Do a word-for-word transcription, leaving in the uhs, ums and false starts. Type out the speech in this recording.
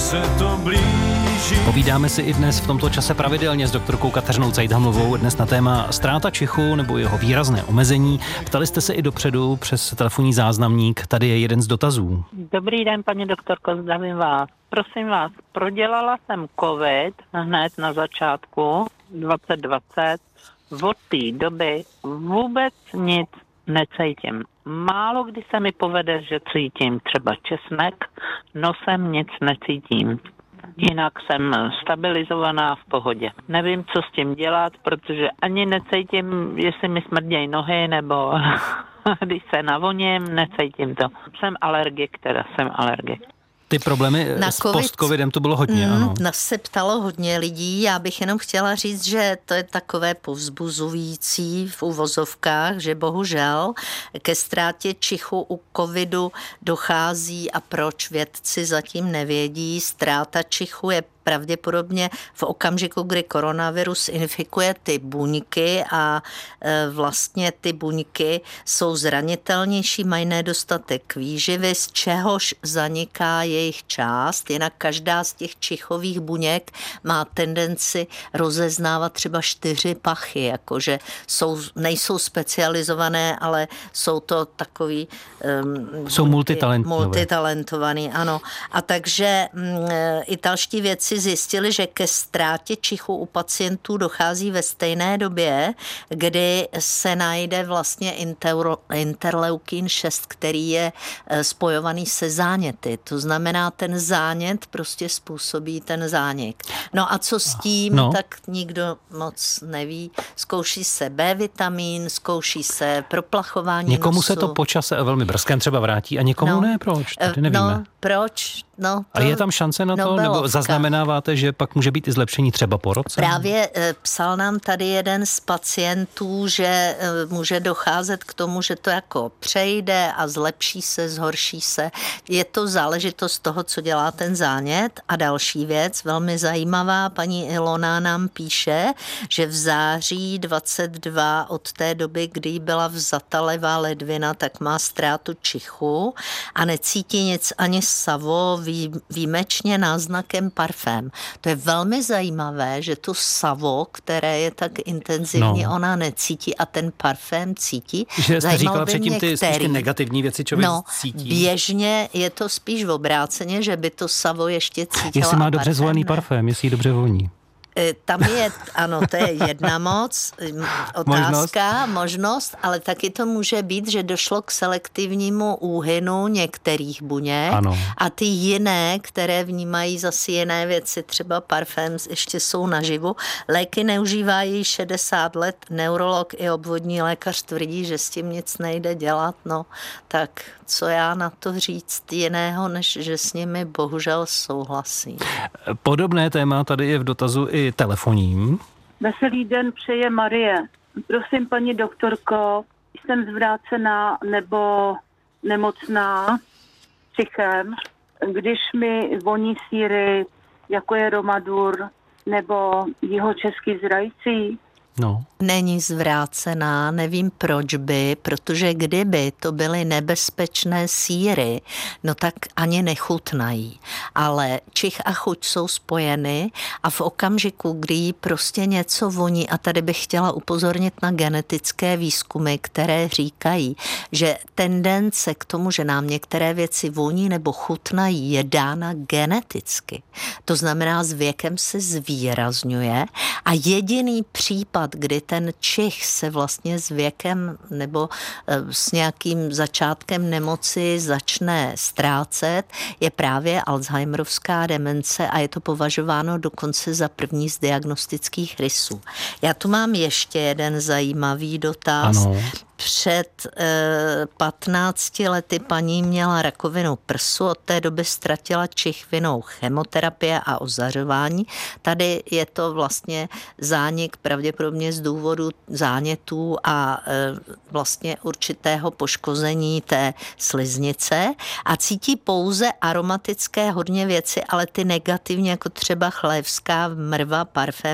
se to blíží. Povídáme si i dnes v tomto čase pravidelně s doktorkou Kateřinou Cajthamlovou, dnes na téma ztráta čichu nebo jeho výrazné omezení. Ptali jste se i dopředu přes telefonní záznamník, tady je jeden z dotazů. Dobrý den, paní doktorko, zdravím vás. Prosím vás, prodělala jsem covid hned na začátku dvacet dvacet. Od té doby vůbec nic necítím. Málo kdy se mi povede, že cítím třeba česnek, nosem nic necítím. Jinak jsem stabilizovaná v pohodě. Nevím, co s tím dělat, protože ani necítím, jestli mi smrdějí nohy, nebo když se navoním, necítím to. Jsem alergik, teda jsem alergik. Ty problémy na s COVID, post-covidem to bylo hodně, mm, ano. Nás se ptalo hodně lidí, já bych jenom chtěla říct, že to je takové povzbuzující v uvozovkách, že bohužel ke ztrátě čichu u covidu dochází a proč vědci zatím nevědí. Ztráta čichu je pravděpodobně v okamžiku, kdy koronavirus infikuje ty buňky a e, vlastně ty buňky jsou zranitelnější, mají nedostatek výživy, z čehož zaniká jejich část. Jinak každá z těch čichových buněk má tendenci rozeznávat třeba čtyři pachy, jakože jsou, nejsou specializované, ale jsou to takový um, jsou multitalentové. multitalentovaný, ano. A takže um, italští vědci zjistili, že ke ztrátě čichu u pacientů dochází ve stejné době, kdy se najde vlastně interleukin šest, který je spojovaný se záněty. To znamená, ten zánět prostě způsobí ten zánik. No a co s tím, no. tak nikdo moc neví. Zkouší se B vitamin, zkouší se proplachování Někomu nosu. se to po čase velmi brzkém třeba vrátí a někomu no. ne, proč? Tady nevíme. No, proč? No, to a je tam šance na to, Nobelovka. Nebo zaznamenáváte, že pak může být i zlepšení třeba po roce? Právě psal nám tady jeden z pacientů, že může docházet k tomu, že to jako přejde a zlepší se, zhorší se. Je to záležitost toho, co dělá ten zánět. A další věc, velmi zajímavá, paní Ilona nám píše, že v září dvacet dva od té doby, kdy byla vzata levá ledvina, tak má ztrátu čichu a necítí nic ani savo, výjimečně náznakem parfém. To je velmi zajímavé, že to savo, které je tak intenzivní, no. ona necítí a ten parfém cítí. Že jste říkala by předtím mě, ty, který, ty negativní věci, člověk no, cítí. Běžně je to spíš v obráceně, že by to savo ještě cítila. Jestli má dobře parfém, zvolený ne. parfém, jestli jí dobře voní. Tam je, ano, to je jedna moc, otázka, možnost. možnost, ale taky to může být, že došlo k selektivnímu úhynu některých buněk ano. a ty jiné, které vnímají zase jiné věci, třeba parfém, ještě jsou naživu. Léky neužívají šedesát let, neurolog i obvodní lékař tvrdí, že s tím nic nejde dělat, no tak co já na to říct jiného, než že s nimi bohužel souhlasím. Podobné téma tady je v dotazu i telefonním. Veselý den přeje Marie. Prosím, paní doktorko, jsem zvrácená nebo nemocná psychem, když mi voní sýry, jako je Romadur nebo jihočeský zrajcí. No. Není zvrácená, nevím proč by, protože kdyby to byly nebezpečné sýry, no tak ani nechutnají. Ale čich a chuť jsou spojeny a v okamžiku, kdy jí prostě něco voní, a tady bych chtěla upozornit na genetické výzkumy, které říkají, že tendence k tomu, že nám některé věci voní nebo chutnají, je dána geneticky. To znamená, s věkem se zvýrazňuje a jediný případ, kdy ten čich se vlastně s věkem nebo s nějakým začátkem nemoci začne ztrácet, je právě Alzheimerovská demence a je to považováno dokonce za první z diagnostických rysů. Já tu mám ještě jeden zajímavý dotaz. Ano. Před eh, patnácti lety paní měla rakovinu prsu, od té doby ztratila čich vinou chemoterapie a ozařování. Tady je to vlastně zánik pravděpodobně z důvodu zánětů a eh, vlastně určitého poškození té sliznice a cítí pouze aromatické hodně věci, ale ty negativně, jako třeba chlévská mrva, parfém,